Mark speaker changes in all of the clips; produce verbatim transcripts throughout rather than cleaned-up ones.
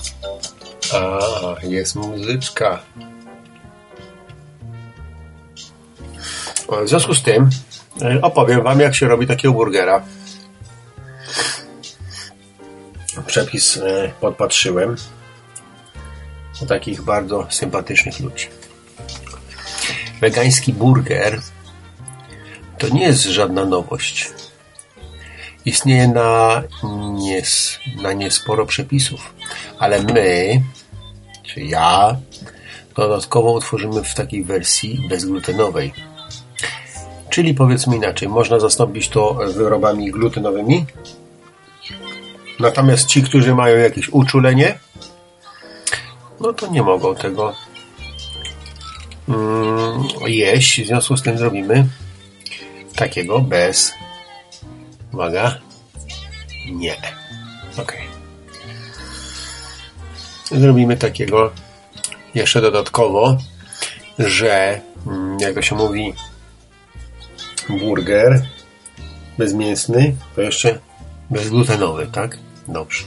Speaker 1: A, jest muzyczka. W związku z tym opowiem wam, jak się robi takiego burgera. Przepis podpatrzyłem u takich bardzo sympatycznych ludzi. Wegański burger to nie jest żadna nowość. Istnieje na, nies, na niesporo przepisów, ale my, czy ja, dodatkowo utworzymy w takiej wersji bezglutenowej. Czyli powiedzmy inaczej, można zastąpić to wyrobami glutenowymi, natomiast ci, którzy mają jakieś uczulenie, no to nie mogą tego mm, jeść. W związku z tym zrobimy takiego bez... Uwaga. Nie. Ok. Zrobimy takiego jeszcze dodatkowo, że jak to się mówi, burger bezmięsny, to jeszcze bezglutenowy, tak? Dobrze.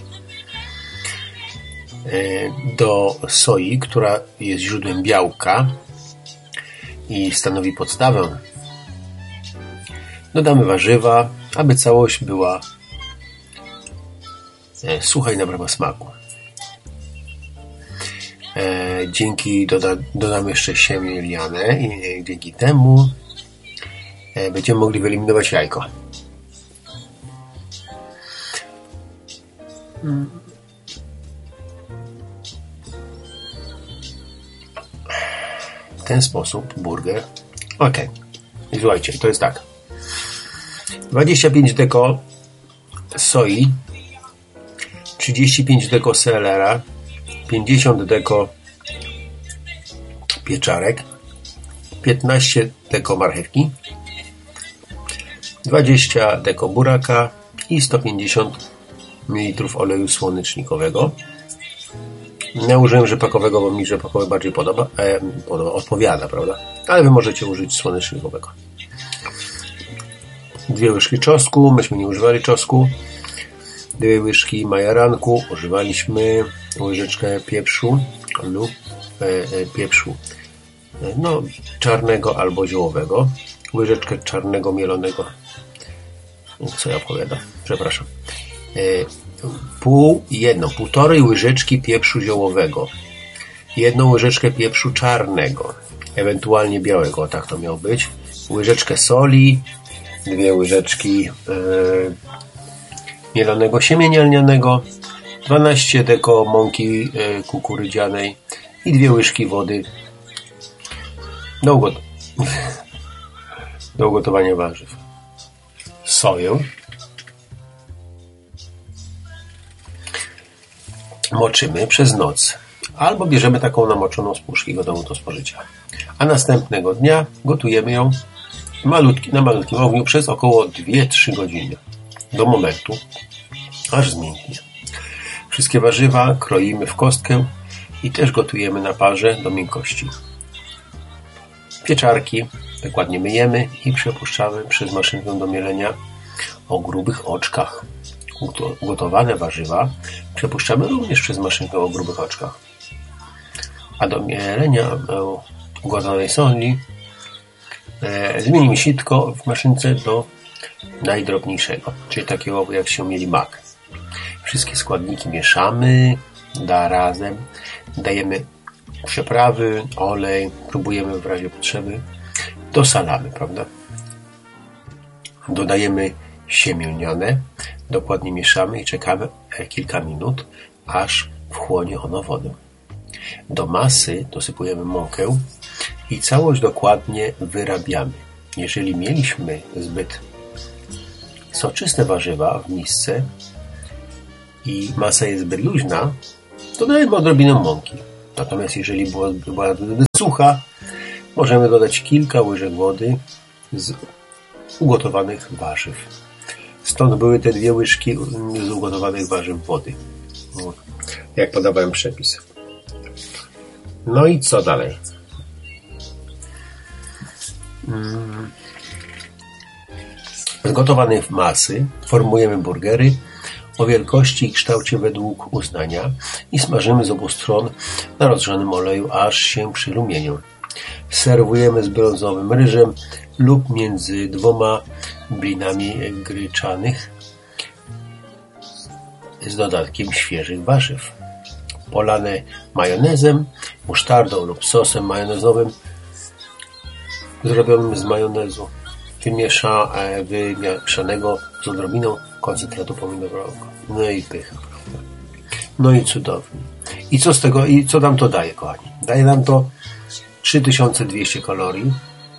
Speaker 1: Do soi, która jest źródłem białka i stanowi podstawę, dodamy warzywa, aby całość była sucha i nabrała smaku. Dzięki doda, dodam jeszcze siemię lniane i dzięki temu będziemy mogli wyeliminować jajko. W ten sposób burger. Ok. I słuchajcie, to jest tak. dwadzieścia pięć deko soi, trzydzieści pięć deko selera, pięćdziesiąt deko pieczarek, piętnaście deko marchewki, dwadzieścia deko buraka i sto pięćdziesiąt mililitrów oleju słonecznikowego. Ja użyłem rzepakowego, bo mi rzepakowy bardziej podoba, e, podoba, odpowiada, prawda? Ale wy możecie użyć słonecznikowego. Dwie łyżki czosnku, myśmy nie używali czosnku. Dwie łyżki majaranku, używaliśmy. Łyżeczkę pieprzu lub e, e, pieprzu no, czarnego albo ziołowego. Łyżeczkę czarnego mielonego. Co ja opowiadam? Przepraszam. E, pół, jedną, półtorej łyżeczki pieprzu ziołowego. Jedną łyżeczkę pieprzu czarnego, ewentualnie białego, tak to miało być. Łyżeczkę soli, dwie łyżeczki e, mielonego siemienia lnianego, dwanaście deko mąki e, kukurydzianej i dwie łyżki wody do, ugot do ugotowania warzyw. Soję moczymy przez noc albo bierzemy taką namoczoną z puszki gotowaną do spożycia, a następnego dnia gotujemy ją malutki, na malutkim ogniu przez około dwie trzy godziny do momentu, aż zmięknie. Wszystkie warzywa kroimy w kostkę i też gotujemy na parze do miękkości. Pieczarki dokładnie myjemy i przepuszczamy przez maszynkę do mielenia o grubych oczkach. Ugotowane warzywa przepuszczamy również przez maszynkę o grubych oczkach. A do mielenia ugotowanej soli e, zmienimy sitko w maszynce do najdrobniejszego, czyli takiego jak się mieli mak. Wszystkie składniki mieszamy, da razem, dajemy przyprawy, olej, próbujemy w razie potrzeby, dosalamy, prawda? Dodajemy siemię lniane, dokładnie mieszamy i czekamy kilka minut, aż wchłonie ono wodę. Do masy dosypujemy mąkę i całość dokładnie wyrabiamy. Jeżeli mieliśmy zbyt soczyste warzywa w misce i masa jest zbyt luźna, dodajemy odrobinę mąki. Natomiast jeżeli była, była zbyt sucha, możemy dodać kilka łyżek wody z ugotowanych warzyw. Stąd były te dwie łyżki z ugotowanych warzyw wody, jak podawałem przepis. No i co dalej? Z gotowanej masy formujemy burgery o wielkości i kształcie według uznania i smażymy z obu stron na rozgrzanym oleju, aż się przyrumienią. Serwujemy z brązowym ryżem lub między dwoma blinami gryczanych z dodatkiem świeżych warzyw. Polane majonezem, musztardą lub sosem majonezowym zrobionym z majonezu wymiesza, wymieszanego z odrobiną koncentratu pomidorowego. No i pycha, prawda? No i cudownie. I co z tego, i co nam to daje, kochani? Daje nam to trzy tysiące dwieście kalorii.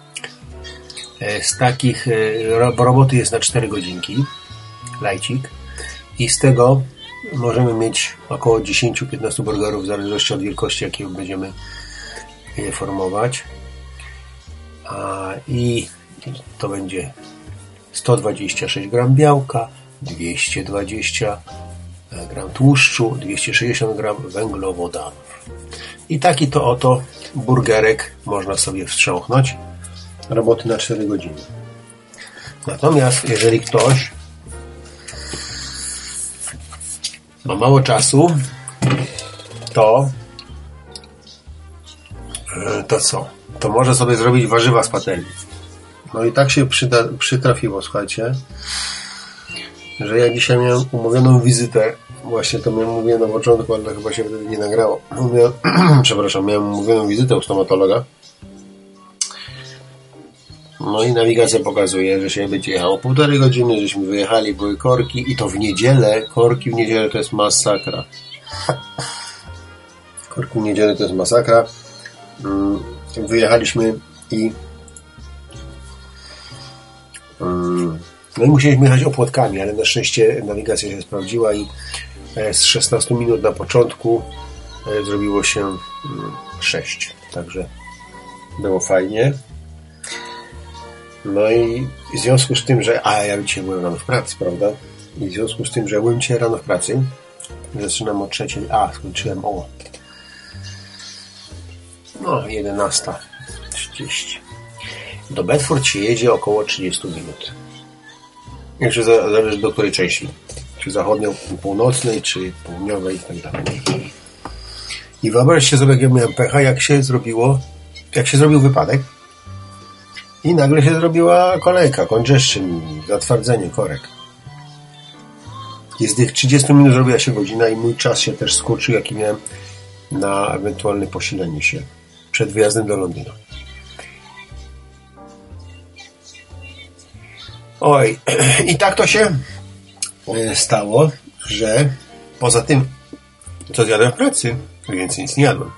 Speaker 1: Z takich, roboty jest na cztery godzinki, lajcik, i z tego możemy mieć około dziesięć do piętnastu burgerów w zależności od wielkości, jakie będziemy je formować. A, i to będzie sto dwadzieścia sześć gram białka, dwieście dwadzieścia gram tłuszczu, dwieście sześćdziesiąt gram węglowodanów. I taki to oto burgerek można sobie wstrząknąć. Roboty na cztery godziny. Natomiast jeżeli ktoś ma mało czasu, to to co? To może sobie zrobić warzywa z patelni. No i tak się przyda, przytrafiło, słuchajcie, że ja dzisiaj miałem umówioną wizytę. Właśnie to miałem mówię na początku, ale chyba się wtedy nie nagrało. Miałem, przepraszam, miałem umówioną wizytę u stomatologa. No i nawigacja pokazuje, że się będzie jechało półtorej godziny, żeśmy wyjechali, były korki i to w niedzielę. Korki w niedzielę to jest masakra. Korki w niedzielę to jest masakra. Wyjechaliśmy i no i musieliśmy jechać opłotkami, ale na szczęście nawigacja się sprawdziła i z szesnastu minut na początku zrobiło się sześć. Także było fajnie. No i w związku z tym, że a ja dzisiaj byłem rano w pracy, prawda? I w związku z tym, że byłem dzisiaj rano w pracy, zaczynam o trzeciej, a skończyłem o no jedenasta trzydzieści. Do Bedford się jedzie około trzydzieści minut. Jeszcze zależy do której części. Czy zachodnio-północnej, czy południowej i tak dalej. I wyobraźcie sobie, jak ja miałem pecha, jak się zrobiło, jak się zrobił wypadek i nagle się zrobiła kolejka, congestion, zatwardzenie korek. I z tych trzydziestu minut zrobiła się godzina i mój czas się też skurczył, jaki miałem na ewentualne posilenie się przed wyjazdem do Londynu. Oj, i tak to się stało, że poza tym, co zjadłem w pracy, więcej nic nie jadłem.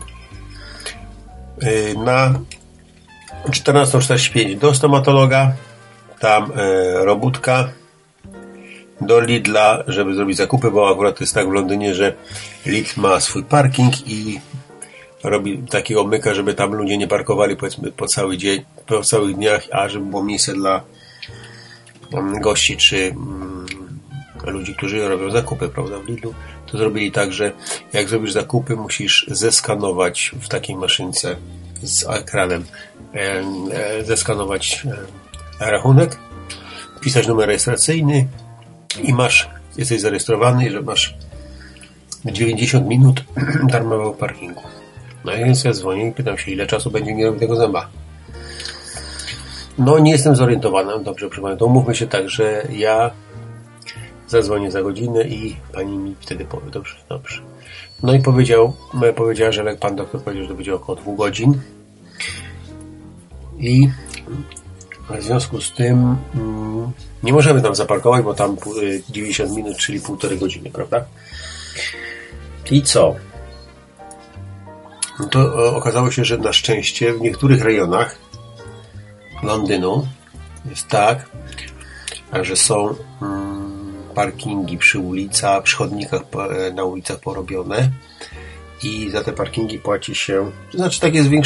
Speaker 1: Na czternastą czterdzieści pięć do stomatologa, tam robótka, do Lidla, żeby zrobić zakupy, bo akurat jest tak w Londynie, że Lidl ma swój parking i robi takiego myka, żeby tam ludzie nie parkowali, powiedzmy, po cały dzień, po całych dniach, a żeby było miejsce dla gości czy mm, ludzi, którzy robią zakupy, prawda, w Lidlu. To zrobili tak, że jak zrobisz zakupy, musisz zeskanować w takiej maszynce z ekranem e, e, zeskanować e, rachunek, wpisać numer rejestracyjny i masz, jesteś zarejestrowany, że masz dziewięćdziesiąt minut darmowego parkingu. No i więc ja dzwonię i pytam się, ile czasu będzie mi robić tego zęba. No nie jestem zorientowany, dobrze, proszę pana, to umówmy się tak, że ja zadzwonię za godzinę i pani mi wtedy powie, dobrze, dobrze. No i powiedział, powiedziała, że jak pan doktor powiedział, że to będzie około dwóch godzin i w związku z tym mm, nie możemy tam zaparkować, bo tam dziewięćdziesiąt minut, czyli półtorej godziny, prawda? I co? No to okazało się, że na szczęście w niektórych rejonach Londynu jest tak, że są mm, parkingi przy ulicach, przy chodnikach na ulicach porobione i za te parkingi płaci się, to znaczy tak jest większe